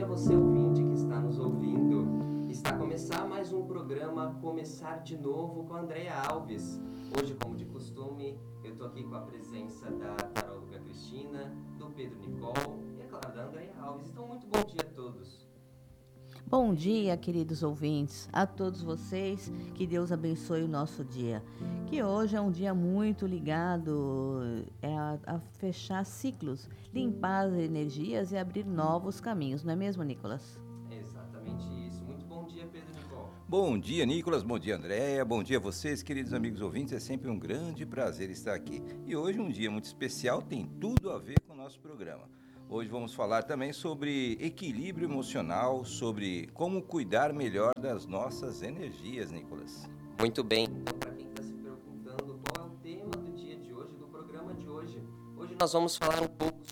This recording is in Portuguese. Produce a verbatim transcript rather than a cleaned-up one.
você, ouvinte, que está nos ouvindo. Está a começar mais um programa Começar de Novo com a Andréia Alves. Hoje, como de costume, eu estou aqui com a presença da taróloga Cristina, do Pedro Nicol e, é claro, da Andréia Alves. Então, muito bom dia a todos. Bom dia, queridos ouvintes, a todos vocês, que Deus abençoe o nosso dia. Que hoje é um dia muito ligado é a, a fechar ciclos, limpar as energias e abrir novos caminhos, não é mesmo, Nicolas? É exatamente isso. Muito bom dia, Pedro Nicol. Bom dia, Nicolas. Bom dia, Andréia. Bom dia a vocês, queridos amigos ouvintes. É sempre um grande prazer estar aqui. E hoje um dia muito especial, tem tudo a ver com o nosso programa. Hoje vamos falar também sobre equilíbrio emocional, sobre como cuidar melhor das nossas energias, Nicolas. Muito bem. Então, para quem está se perguntando qual é o tema do dia de hoje, do programa de hoje, hoje nós vamos falar um pouco